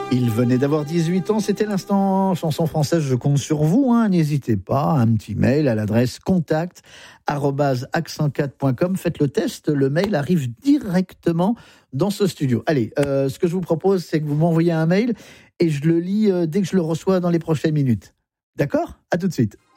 Il venait d'avoir 18 ans, c'était l'instant chanson française, je compte sur vous, n'hésitez pas, un petit mail à l'adresse contact@accent4.com, faites le test, le mail arrive directement dans ce studio. Allez, ce que je vous propose, c'est que vous m'envoyez un mail et je le lis dès que je le reçois dans les prochaines minutes. D'accord ? À tout de suite.